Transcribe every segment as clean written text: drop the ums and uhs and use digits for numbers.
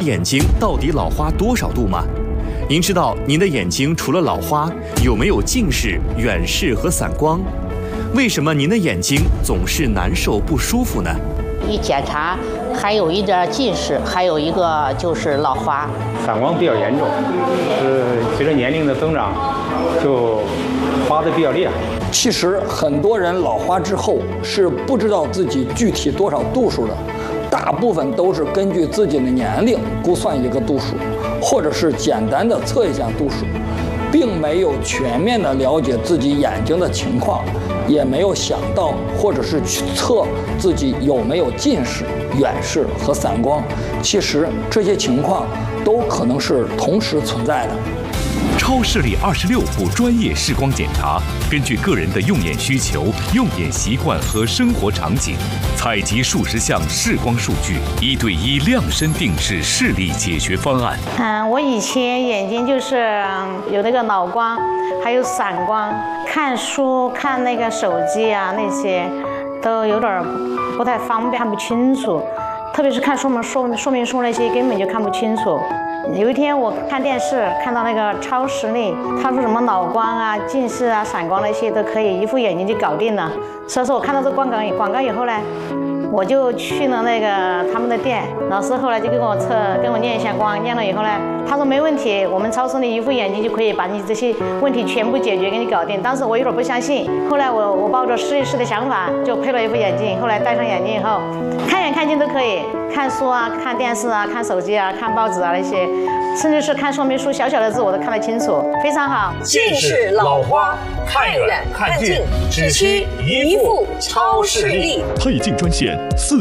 眼睛到底老花多少度吗？您知道您的眼睛除了老花，有没有近视、远视和散光？为什么您的眼睛总是难受不舒服呢？ 一检查还有一点近视，还有一个就是老花， 散光比较严重，随着年龄的增长，就花的比较厉害。 其实很多人老花之后是不知道自己具体多少度数的，大部分都是根据自己的年龄估算一个度数，或者是简单的测一下度数，并没有全面的了解自己眼睛的情况，也没有想到或者是去测自己有没有近视、远视和散光。其实这些情况都可能是同时存在的。 超视力26步专业视光检查，根据个人的用眼需求、用眼习惯和生活场景，采集数十项视光数据，1对1量身定制视力解决方案。 我以前眼睛就是有那个老光，还有散光，看书、看那个手机啊那些，都有点不太方便，看不清楚。特别是看说明书那些，根本就看不清楚。有一天我看电视看到那个超视力，他说什么老光啊、近视啊、散光那些都可以一副眼镜就搞定了。所以说我看到这广告以后呢，我就去了那个他们的店，老师后来就给我测，跟我验一下光，验了以后呢，他说没问题，我们超视力一副眼镜就可以把你这些问题全部解决，给你搞定。当时我有点不相信，后来我抱着试一试的想法，就配了一副眼镜。后来戴上眼镜以后，看远看近都可以，看书啊、看电视啊、看手机啊、看报纸啊那些，甚至是看说明书小小的字我都看得清楚，非常好。 近视、老花，看远看近，只需一副超视力。 配镜专线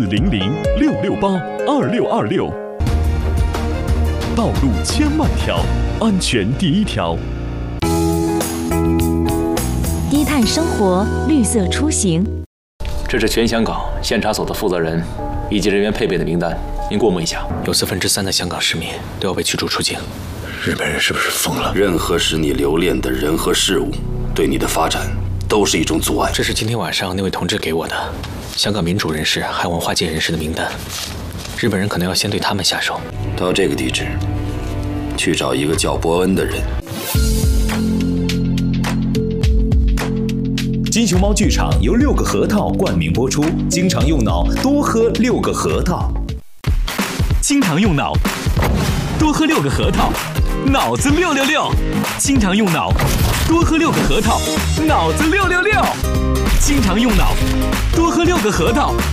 400-668-2626。道路千万条，安全第一条。 低碳生活，绿色出行。 这是全香港县察所的负责人以及人员配备的名单，您过目一下。 有3%的香港市民都要被驱逐出境。 日本人是不是疯了？ 任何使你留恋的人和事物，对你的发展都是一种阻碍。 这是今天晚上那位同志给我的香港民主人士还有文化界人士的名单，日本人可能要先对他们下手。 到这个地址去找一个叫伯恩的人。 金熊猫剧场由6个核桃冠名播出，经常用脑，多喝6个核桃。 经常用脑，多喝6个核桃，脑子666。经常用脑，多喝6个核桃，脑子666。经常用脑，多喝6个核桃，